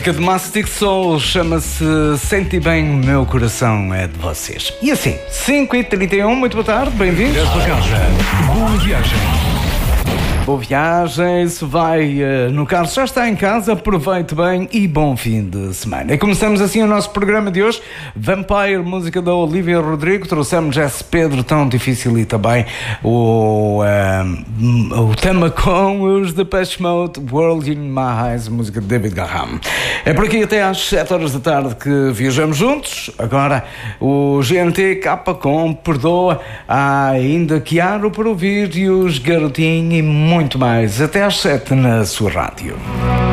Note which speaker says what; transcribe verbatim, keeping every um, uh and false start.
Speaker 1: música de Mastic Soul chama-se Senti Bem o Meu Coração é de Vocês. E assim, cinco e trinta e um, muito boa tarde, bem-vindos.
Speaker 2: Desde a casa, boa viagem.
Speaker 1: Boa viagem, se vai uh, no carro, já está em casa, aproveite bem e bom fim de semana. E começamos assim o nosso programa de hoje, Vampire, música da Olivia Rodrigo, trouxemos esse Pedro tão difícil e também o, uh, o tema com os Depeche Mode, World in My Eyes, música de David Graham. É por aqui até às sete horas da tarde que viajamos juntos. Agora o G N T K com Perdoa, há ainda Chiaro para ouvir e os Garotinho e muito mais, até às sete na sua rádio.